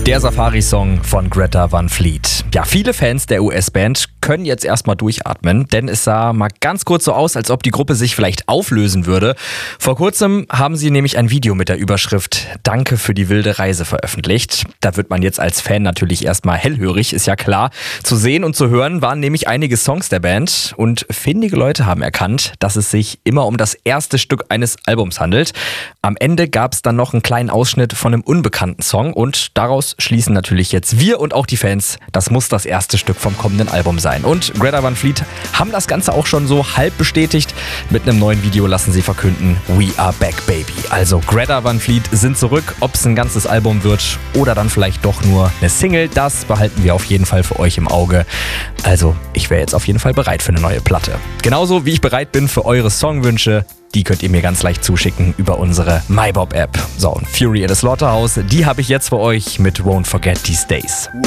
Der Safari-Song von Greta Van Fleet. Ja, viele Fans der US-Band können jetzt erstmal durchatmen, denn es sah mal ganz kurz so aus, als ob die Gruppe sich vielleicht auflösen würde. Vor kurzem haben sie nämlich ein Video mit der Überschrift "Danke für die wilde Reise" veröffentlicht. Da wird man jetzt als Fan natürlich erstmal hellhörig, ist ja klar. Zu sehen und zu hören waren nämlich einige Songs der Band und findige Leute haben erkannt, dass es sich immer um das erste Stück eines Albums handelt. Am Ende gab es dann noch einen kleinen Ausschnitt von einem unbekannten Song und daraus schließen natürlich jetzt wir und auch die Fans, das muss das erste Stück vom kommenden Album sein. Und Greta Van Fleet haben das Ganze auch schon so halb bestätigt. Mit einem neuen Video lassen sie verkünden, "We are back, baby". Also Greta Van Fleet sind zurück, ob es ein ganzes Album wird oder dann vielleicht doch nur eine Single, das behalten wir auf jeden Fall für euch im Auge. Also ich wäre jetzt auf jeden Fall bereit für eine neue Platte. Genauso wie ich bereit bin für eure Songwünsche. Die könnt ihr mir ganz leicht zuschicken über unsere MyBob-App. So, und Fury at the Slaughterhouse, die habe ich jetzt für euch mit Won't Forget These Days.